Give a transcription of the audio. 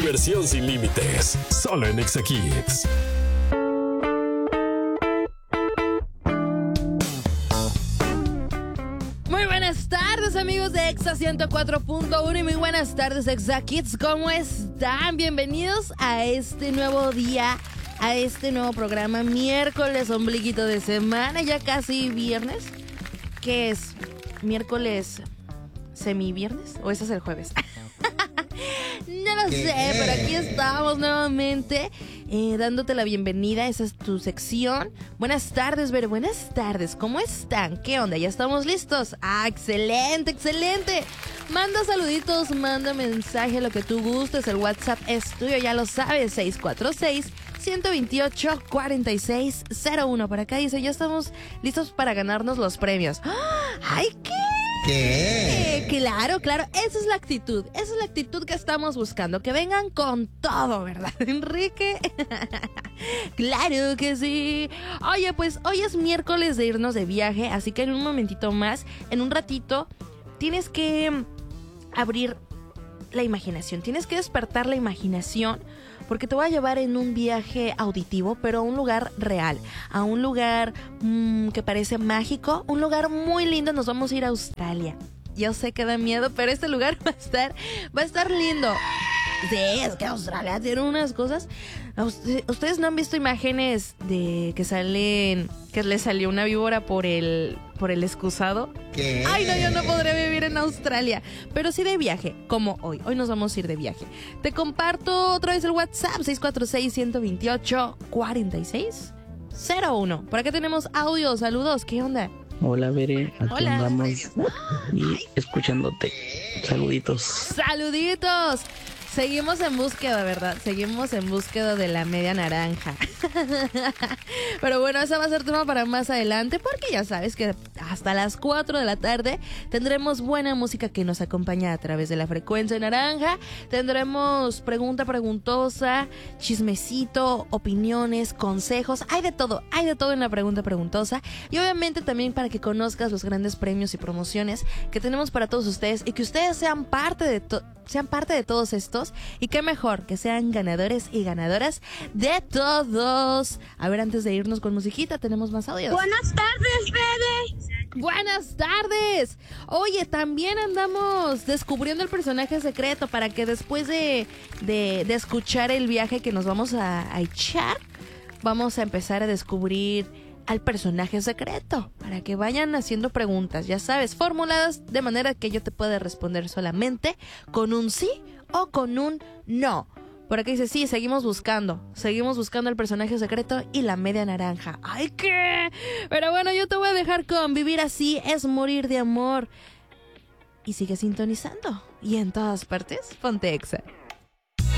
diversión sin límites. Solo en Exa Kids. Muy buenas tardes, amigos de Exa 104.1 y muy buenas tardes, Exa Kids. ¿Cómo están? Bienvenidos a este nuevo día, a este nuevo programa, miércoles, ombliguito de semana, ya casi viernes. ¿Qué es? ¿Miércoles semiviernes? ¿O ese es el jueves? No lo sé, pero aquí estamos nuevamente dándote la bienvenida. Esa es tu sección. Buenas tardes, Vero. Buenas tardes. ¿Cómo están? ¿Qué onda? ¿Ya estamos listos? Ah, excelente, excelente. Manda saluditos, manda mensaje, lo que tú gustes. El WhatsApp es tuyo, ya lo sabes. 646-128-4601. Por acá dice, ya estamos listos para ganarnos los premios. ¡Ay, qué! ¿Qué? Claro, claro, esa es la actitud que estamos buscando, que vengan con todo, ¿verdad, Enrique? Claro que sí. Oye, pues hoy es miércoles de irnos de viaje, así que en un momentito más, en un ratito, tienes que abrir la imaginación, tienes que despertar la imaginación, porque te voy a llevar en un viaje auditivo, pero a un lugar real, a un lugar que parece mágico, un lugar muy lindo. Nos vamos a ir a Australia. Yo sé que da miedo, pero este lugar va a estar lindo. Sí, es que Australia tiene unas cosas. ¿Ustedes no han visto imágenes de que le salió una víbora por el excusado? ¿Qué? Ay, no, yo no podré vivir en Australia. Pero sí de viaje, como hoy. Hoy nos vamos a ir de viaje. Te comparto otra vez el WhatsApp, 646-128-4601. Por acá tenemos audio, saludos, ¿qué onda? Hola, Bere, aquí Hola. andamos y escuchándote. Saluditos. ¡Saluditos! Seguimos en búsqueda, ¿verdad? Seguimos en búsqueda de la media naranja. Pero bueno, ese va a ser tema para más adelante, porque ya sabes que hasta las 4 de la tarde tendremos buena música que nos acompaña a través de la frecuencia naranja. Tendremos preguntosa, chismecito, opiniones, consejos. Hay de todo en la pregunta preguntosa. Y obviamente también para que conozcas los grandes premios y promociones que tenemos para todos ustedes y que ustedes sean parte de todos estos, y qué mejor que sean ganadores y ganadoras de todos. A ver, antes de irnos con musiquita, tenemos más audios. Buenas tardes, Bebe. Buenas tardes. Oye, también andamos descubriendo el personaje secreto para que después de escuchar el viaje que nos vamos a echar, vamos a empezar a descubrir al personaje secreto, para que vayan haciendo preguntas, ya sabes, formuladas de manera que yo te pueda responder solamente con un sí o con un no. Por acá dice, sí, seguimos buscando el personaje secreto y la media naranja. ¡Ay, qué! Pero bueno, yo te voy a dejar con Vivir Así es Morir de Amor. Y sigue sintonizando. Y en todas partes, ponte Exa.